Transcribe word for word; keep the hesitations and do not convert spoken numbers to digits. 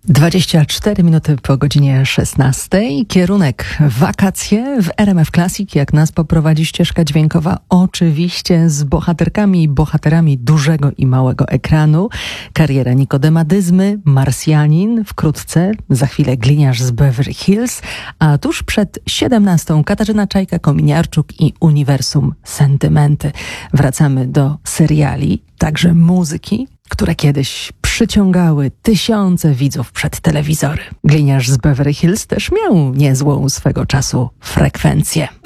dwadzieścia cztery minuty po godzinie szesnastej. Kierunek wakacje w R M F Classic. Jak nas poprowadzi ścieżka dźwiękowa? Oczywiście z bohaterkami i bohaterami dużego i małego ekranu. Kariera Nikodema Dyzmy, Marsjanin, wkrótce, za chwilę Gliniarz z Beverly Hills, a tuż przed siedemnastą Katarzyna Czajka-Kominiarczuk i Uniwersum Sentymenty. Wracamy do seriali, także muzyki, które kiedyś przyciągały tysiące widzów przed telewizory. Gliniarz z Beverly Hills też miał niezłą swego czasu frekwencję.